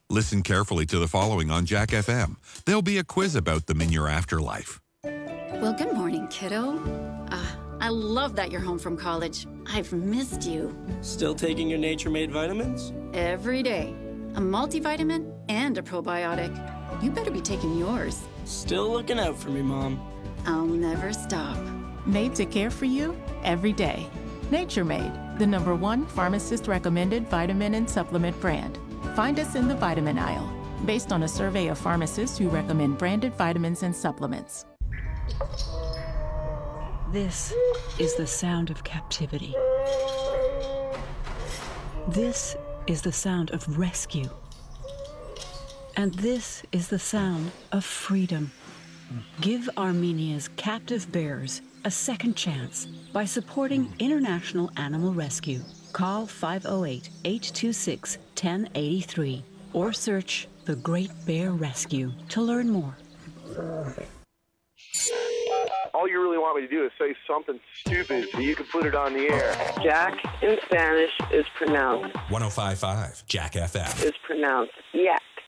Listen carefully to the following on Jack FM. There'll be a quiz about them in your afterlife. Well, good morning, kiddo. I love that you're home from college. I've missed you. Still taking your Nature Made vitamins? Every day. A multivitamin and a probiotic. You better be taking yours. Still looking out for me, Mom. I'll never stop. Made to care for you every day. Nature Made, the #1 pharmacist-recommended vitamin and supplement brand. Find us in the vitamin aisle, based on a survey of pharmacists who recommend branded vitamins and supplements. This is the sound of captivity. This is the sound of rescue. And this is the sound of freedom. Give Armenia's captive bears a second chance by supporting International Animal Rescue. Call 508-826-1083 or search The Great Bear Rescue to learn more. All you really want me to do is say something stupid so you can put it on the air. Jack in Spanish is pronounced. 105.5 Jack FM. Is pronounced yak.